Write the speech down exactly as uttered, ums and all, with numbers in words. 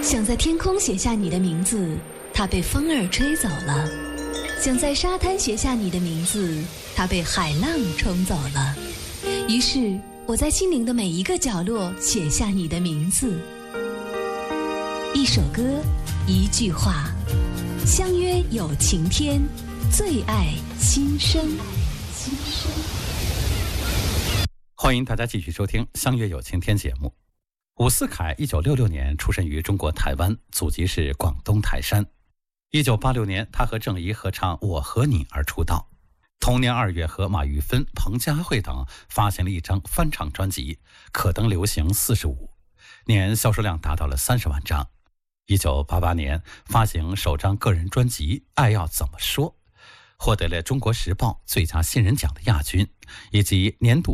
想在天空写下你的名字，它被风儿吹走了；想在沙滩写下你的名字，它被海浪冲走了。于是我在心灵的每一个角落写下你的名字。一首歌，一句话，相约有晴天，最爱心声。 欢迎大家继续收听《相约有晴天》节目。伍思凯一九六六年出生于中国台湾，祖籍是广东台山。一九八六年，他和郑怡合唱《我和你》而出道。同年二月，和马玉芬、彭佳慧等发行了一张翻唱专辑，可登流行四十五，年销售量达到了三十万张。一九八八年发行首张个人专辑《爱要怎么说》，获得了中国时报最佳新人奖的亚军，以及年度